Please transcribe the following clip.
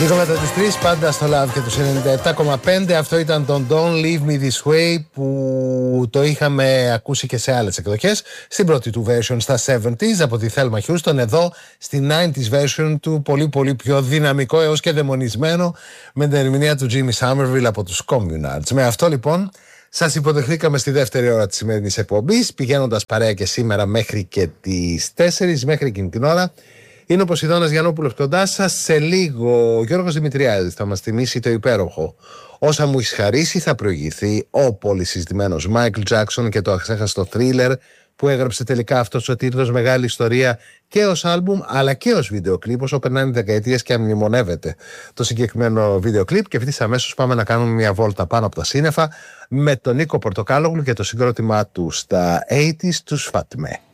Λίγο μετά τις 3, πάντα στο Love και τους 97,5. Αυτό ήταν το Don't Leave Me This Way, που το είχαμε ακούσει και σε άλλες εκδοχές. Στην πρώτη του version στα 70s από τη Thelma Houston. Εδώ στη 90s version του, πολύ πολύ πιο δυναμικό έως και δαιμονισμένο, με την ερμηνεία του Jimmy Somerville από τους Communards. Με αυτό λοιπόν σας υποδεχθήκαμε στη δεύτερη ώρα της σημερινής εκπομπής, πηγαίνοντας παρέα και σήμερα μέχρι και τις 4, μέχρι εκείνη την ώρα. Είναι ο Ποσειδώνας Γιαννόπουλος κοντά σας. Σε λίγο ο Γιώργος Δημητριάδης θα μας θυμίσει το υπέροχο «Όσα μου έχεις χαρίσει». Θα προηγηθεί ο πολυσυζητημένος Michael Jackson και το αξέχαστο Thriller, που έγραψε τελικά αυτός ο τίτλος μεγάλη ιστορία και ως άλμπουμ αλλά και ως βίντεο κλιπ, όσο περνάνε οι δεκαετίες και αμνημονεύεται το συγκεκριμένο βίντεο κλιπ. Και ευθύς αμέσως πάμε να κάνουμε μια βόλτα πάνω από τα σύννεφα με τον Νίκο Πορτοκάλογλου και το συγκρότημά του στα 80s, τους Fatme.